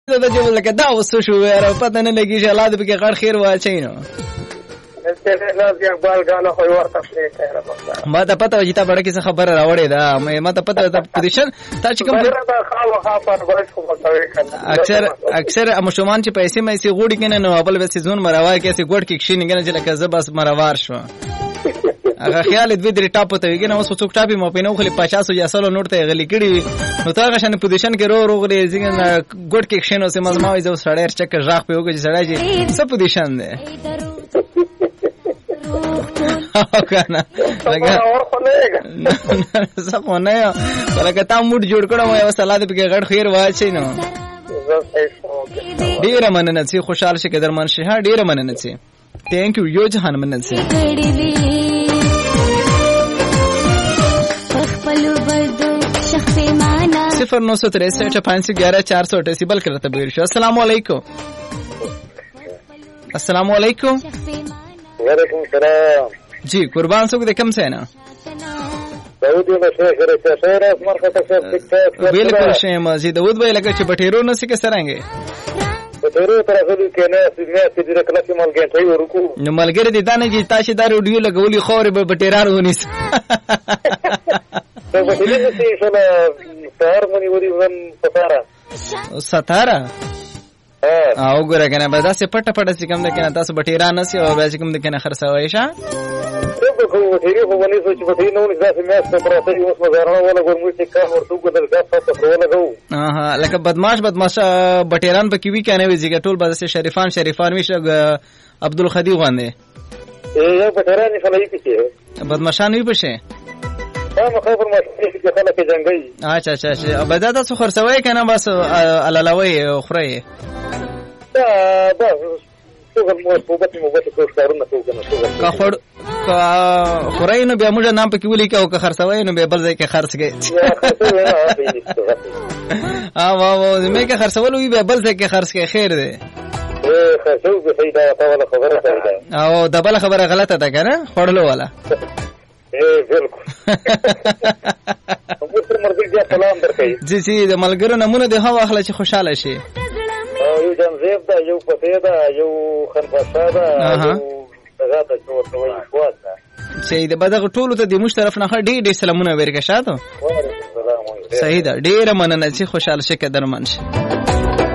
دا جو لکه دا اوس شو یاره پته نه لګی چې الله دې پکې غړ خیر واچي نو ما ته پته وځي تا بڑا کیسه خبره راوړې ده ما ته پته ده پوزیشن تا چې کوم اکثر مشومان چې پیسې مې سي غوډي کنه نو خپل وسې زون مروار کې سي ګوډ کې کښینې کنه چې لکه زبس مروار شو هغه خیال دې درې ټاپ ته ویګنه اوس څوک ټاپي مو پینو خلی 50 یا 100 نوټ ته غلي کړی نو تا غشن پوزیشن کې رو غلي زګن ګوډ کې کښینو سه مزما وې زو سړی چک ژاغ په وګه چې سړی چې څه پوزیشن ده کنه لکه اور خلک زه خو نه لکه تا موډ جوړ کړم یو سلام دې په غړ خیر واچي نو ډیره مننه چې خوشاله شې قدرمن شې ها ډیره مننه چې thank you yo जहान मनन से 0963 बल करता बेर शो अस्सलाम वालेकुम अस्सलाम वालेकुम वालेकुम सलाम जी कुर्बान सुख दे कम से ना दाऊद ने शेख रे शेर असमर का तक बिल्कुल शेम जी दाऊद भाई लगे छ बटेरो न से के सरांगे बटेरो तरह से केने सिग्ने से dire kala के मल गए थे रुको न मलګری دي دانه چې تاسو دا رادیو لګولي خور به بټیرار ونیس ته په دې کې شنه سهار مونږ وري ون ستاره او ګره کنه به تاسو پټ پټ چې کوم د کنه تاسو بټیران نسی او به چې کوم د کنه خرڅوي شه ته خو وټیری خو ونی سوچ په دې نو نه ځکه مې ست پروسه یو څه زرا ولا ګورمو چې کار ورته ګدل غاټه ته ولا غو لکه بدماش بټیران په کې وی کنه وی چې ټول به شریفان ویشه عبدالخدی غوانده یو بټیران فلای کې بدماشان وی پشه ما خبر ما چې خلک جنگي اچھا بدا تاسو خرڅوي کنه بس علالوي خوري دا څنګه مو په بټي مو بټي کوښښ کارونه کوو کا خور کا خوري نو بیا موږ نام پکې ولي کا خرڅوي نو به بل ځای کې خرڅ گئے واه مې کې خرڅول وي به بل ځای کې خرڅ کې خیر دی خرڅو به پیدا تا خبره ده او دا بل خبره غلطه ده کنه خورلو والا بالکل موږ مرګ دې سلام درکې جی د ملګرو نمونه د هوا اخلا چې خوشاله شي یو جنزیب دا یو پته دا یو خنفسا دا یو دغه ته څه وایي خواص چې د بدغه ټولو ته د مش طرف نه ډېر سلامونه ورکړه شاته صحیح ده ډېر مننه چې خوشاله شي قدرمن شي